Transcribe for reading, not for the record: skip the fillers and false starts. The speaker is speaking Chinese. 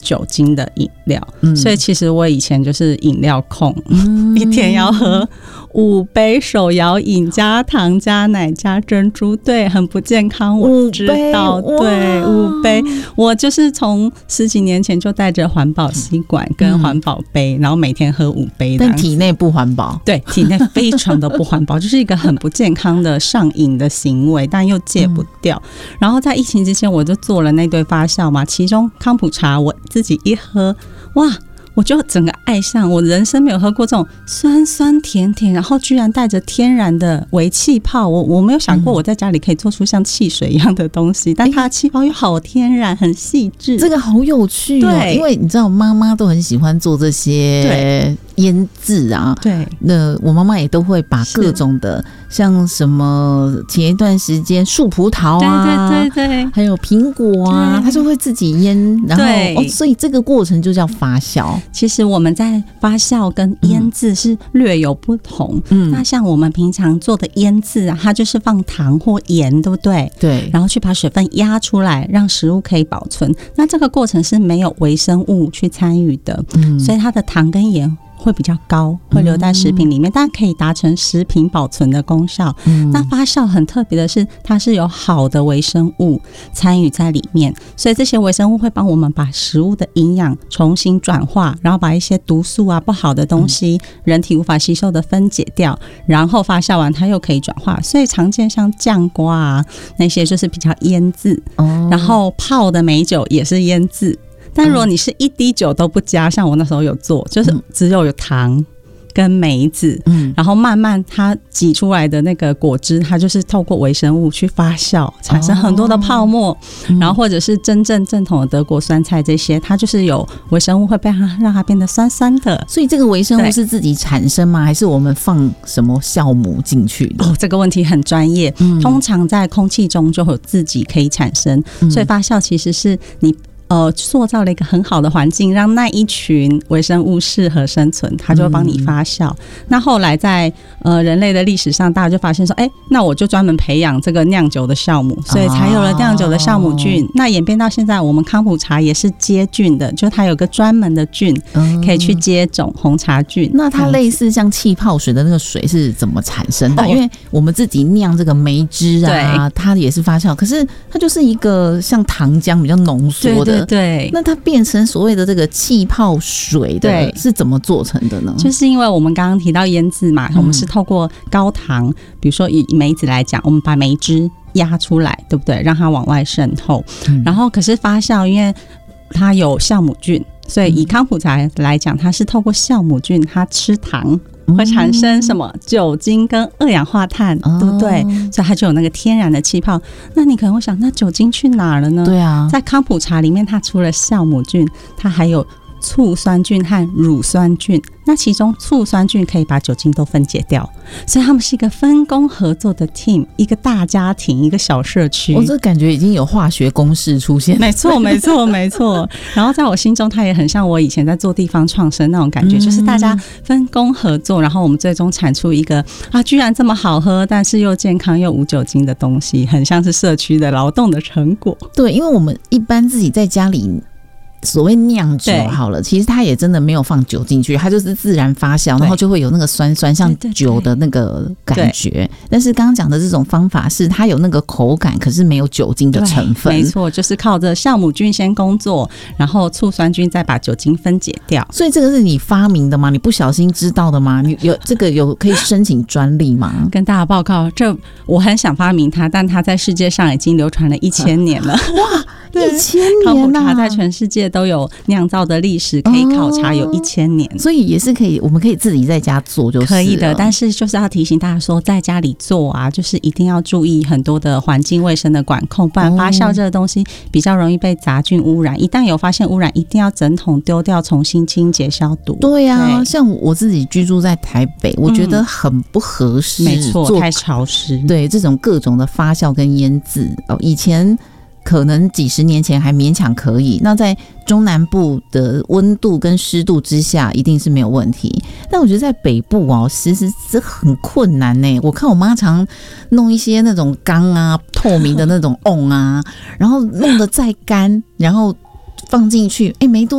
酒精的饮料，所以其实我以前就是饮料控，一天要喝5杯手摇饮加糖加奶加珍珠，对，很不健康，我知道，对，5杯，我就是从10几年前就带着环保吸管跟环保杯，然后每天喝5杯， 但体内不环保， 对，体内非常的不环保，就是一个很不健康的上瘾的行为，但又戒不掉。然后在疫情之前，我就做了那堆发酵嘛，其中康普茶我自己一喝，哇！我就整个爱上，我人生没有喝过这种酸酸甜甜，然后居然带着天然的微气泡，我没有想过我在家里可以做出像汽水一样的东西，但它的气泡又好天然，很细致， 这个好有趣哦。因为你知道妈妈都很喜欢做这些腌制啊，对，那我妈妈也都会把各种的，像什么前一段时间树葡萄啊，对，还有苹果啊，她就会自己腌，然后所以这个过程就叫发酵。 其实我们在发酵跟腌制是略有不同，那像我们平常做的腌制啊，它就是放糖或盐，对不对？对，然后去把水分压出来，让食物可以保存。那这个过程是没有微生物去参与的，所以它的糖跟盐会比较高，会留在食品里面，但可以达成食品保存的功效。那发酵很特别的是，它是有好的微生物参与在里面，所以这些微生物会帮我们把食物的营养重新转化，然后把一些毒素啊、不好的东西、人体无法吸收的分解掉，然后发酵完它又可以转化。所以常见像酱瓜啊那些就是比较腌制，然后泡的美酒也是腌制。但如果你是一滴酒都不加，像我那时候有做，就是只有糖跟梅子，然后慢慢它挤出来的那个果汁，它就是透过微生物去发酵，产生很多的泡沫，然后或者是真正正统的德国酸菜这些，它就是有微生物会被它让它变得酸酸的。 所以这个微生物是自己产生吗？还是我们放什么酵母进去的？ 这个问题很专业，通常在空气中就有自己可以产生，所以发酵其实是你塑造了一个很好的环境，让那一群微生物适合生存，它就会帮你发酵。那后来在人类的历史上，大家就发现说，那我就专门培养这个酿酒的酵母，所以才有了酿酒的酵母菌。那演变到现在，我们康普茶也是接菌的，就它有个专门的菌可以去接种红茶菌。 那它类似像气泡水的那个水是怎么产生的？因为我们自己酿这个梅汁啊，它也是发酵，可是它就是一个像糖浆比较浓缩的。对，那它变成所谓的这个气泡水的是怎么做成的呢？ 就是因为我们刚刚提到腌制嘛，我们是透过高糖，比如说以梅子来讲，我们把梅汁压出来，对不对？让它往外渗透，然后可是发酵，因为它有酵母菌，所以以康普茶来讲，它是透过酵母菌，它吃糖会产生什么酒精跟二氧化碳，对不对？所以它就有那个天然的气泡。那你可能会想，那酒精去哪了呢？对啊，在康普茶里面，它除了酵母菌，它还有醋酸菌和乳酸菌。那其中醋酸菌可以把酒精都分解掉，所以他们是一个分工合作的 team， 一个大家庭，一个小社区。 我这感觉已经有化学公式出现。 没错。然后在我心中，它也很像我以前在做地方创生那种感觉，就是大家分工合作，然后我们最终产出一个居然这么好喝，但是又健康又无酒精的东西，很像是社区的劳动的成果。 对，因为我们一般自己在家里所谓酿酒好了，其实它也真的没有放酒进去，它就是自然发酵，然后就会有那个酸酸像酒的那个感觉。但是刚刚讲的这种方法是它有那个口感，可是没有酒精的成分。 没错，就是靠着酵母菌先工作，然后醋酸菌再把酒精分解掉。 所以这个是你发明的吗？你不小心知道的吗？你有这个有可以申请专利吗？ 跟大家报告，这我很想发明它，但它在世界上已经流传了1000年了。 哇，1000年康普茶在全世界都有酿造的历史，可以考察有1000年， 所以也是可以，我们可以自己在家做就是可以的。但是就是要提醒大家说，在家里做啊，就是一定要注意很多的环境卫生的管控，不然发酵这个东西比较容易被杂菌污染。一旦有发现污染，一定要整桶丢掉，重新清洁消毒。 对啊，像我自己居住在台北，我觉得很不合适， 没错，太潮湿。 对，这种各种的发酵跟腌制，以前可能几十年前还勉强可以，那在中南部的温度跟湿度之下一定是没有问题，但我觉得在北部其实这很困难呢。我看我妈常弄一些那种缸啊，透明的那种瓮啊，然后弄得再干，然后放进去，没多